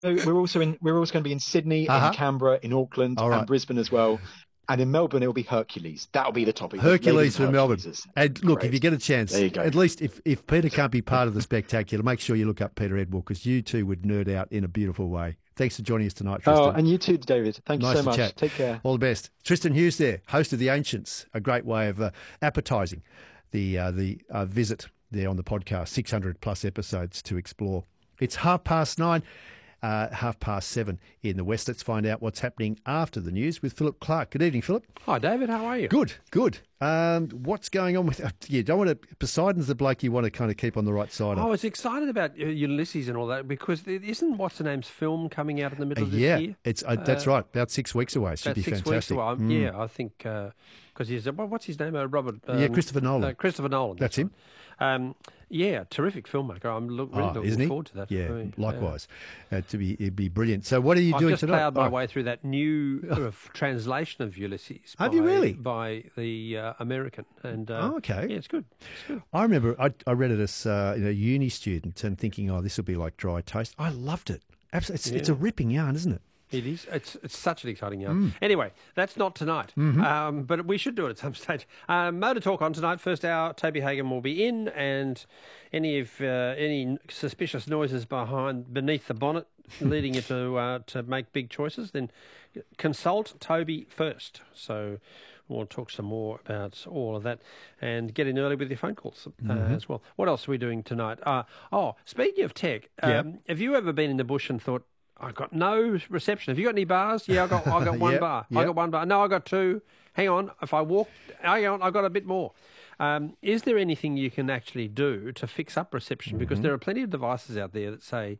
We're also going to be in Sydney, in Uh-huh. Canberra, in Auckland, All and right. Brisbane as well. And in Melbourne, it'll be Hercules. That'll be the topic. The Ravens Hercules for Melbourne. Hercules is And look, if you great. get a chance, There you go. at least if Peter can't be part of the spectacular, make sure you look up Peter Edwell because you two would nerd out in a beautiful way. Thanks for joining us tonight, Oh, Tristan. and you too, David. Thank you Nice so to much. chat. Take care. All the best. Tristan Hughes there, host of The Ancients, a great way of appetising the visit there on the podcast. 600 plus episodes to explore. It's 9:30. 7:30 in the West. Let's find out what's happening after the news with Philip Clark. Good evening, Philip. Hi, David. How are you? Good. What's going on with you? Don't want to. Poseidon's the bloke you want to kind of keep on the right side I of. was excited about Ulysses and all that because isn't what's the name's film coming out in the middle of this year? It's that's right. About 6 weeks away. Should About be 6 fantastic. weeks away. Yeah, I think because he's what's his name? Robert. Christopher Nolan. Christopher Nolan. That's him. Yeah, terrific filmmaker. I'm really looking forward to that. Yeah, I mean, likewise. It'd be brilliant. So, what are you doing I've just tonight? ploughed my way through that new translation of Ulysses. Have you really? By the American. And okay. Yeah, it's good. It's good. I remember I read it as a uni student and thinking, oh, this will be like Dry Toast. I loved it. Absolutely, it's a ripping yarn, isn't it? It is. It's such an exciting yarn. Anyway, that's not tonight, but we should do it at some stage. Motor Talk on tonight. First hour, Toby Hagen will be in, and any suspicious noises beneath the bonnet leading you to make big choices, then consult Toby first. So we'll talk some more about all of that and get in early with your phone calls as well. What else are we doing tonight? Speaking of tech, have you ever been in the bush and thought, I got no reception. Have you got any bars? Yeah, I got one bar. Yep. I got one bar. No, I got two. Hang on. If I walk, hang on, I got a bit more. Is there anything you can actually do to fix up reception? Because there are plenty of devices out there that say,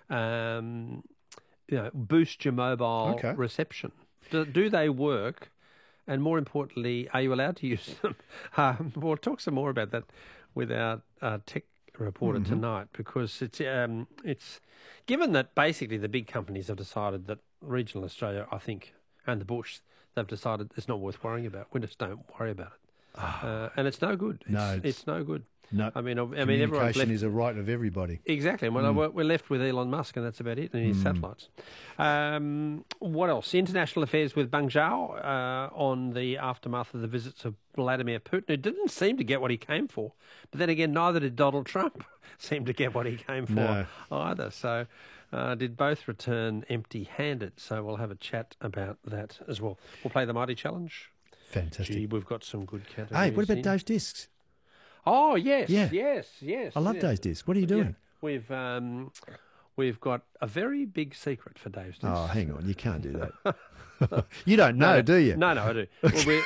boost your mobile reception. Do they work? And more importantly, are you allowed to use them? We'll talk some more about that with our tech reporter tonight, because it's given that basically the big companies have decided that regional Australia, I think, and the bush, they've decided it's not worth worrying about. We just don't worry about it, and it's no good. It's no good. No, I mean, everyone's communication left. is a right of everybody. Exactly. Well, we're left with Elon Musk, and that's about it, and his satellites. What else? International affairs with Bang Zhao on the aftermath of the visits of Vladimir Putin, who didn't seem to get what he came for. But then again, neither did Donald Trump seem to get what he came for either. So did both return empty-handed. So we'll have a chat about that as well. We'll play the Mighty Challenge. Fantastic. Gee, we've got some good categories. Hey, what about Dave's Discs? Oh, yes. Yeah. Yes. I love Dave's Discs. What are you doing? Yeah. We've got a very big secret for Dave's Discs. Oh, hang on. You can't do that. You don't know, do you? No, I do.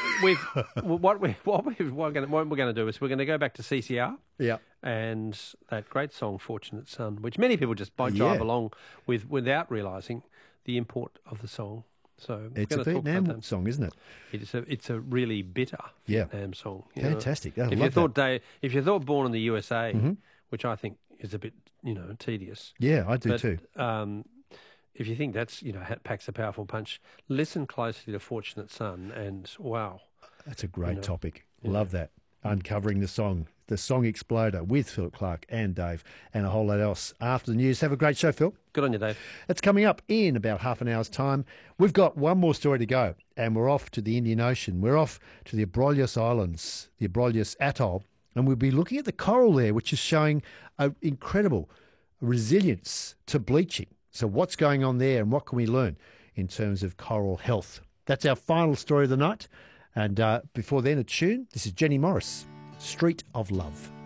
What we're going to do is we're going to go back to CCR. Yeah. And that great song, Fortunate Son, which many people just drive along with without realising the import of the song. So it's a Vietnam song, isn't it? It's a really bitter Vietnam song. Fantastic. If you thought Born in the USA, which I think is a bit tedious. Yeah, I do too. If you think that's packs a powerful punch, listen closely to Fortunate Son, and wow, that's a great topic. Love that. Uncovering the Song Exploder with Philip Clark and Dave, and a whole lot else after the news. Have a great show, Phil. Good on you, Dave. It's coming up in about half an hour's time. We've got one more story to go, and we're off to the Indian Ocean. We're off to the Abrolhos Islands, the Abrolhos Atoll, and we'll be looking at the coral there, which is showing an incredible resilience to bleaching. So what's going on there, and what can we learn in terms of coral health? That's our final story of the night. And before then, a tune. This is Jenny Morris, Street of Love.